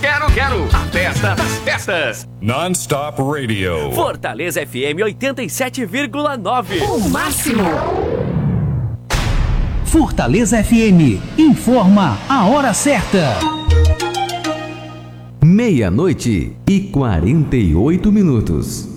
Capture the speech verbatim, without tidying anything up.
quero, quero. A festa das festas. Non-Stop Radio. Fortaleza F M oitenta e sete vírgula nove. O máximo. Fortaleza F M. Informa a hora certa. Meia-noite e quarenta e oito minutos.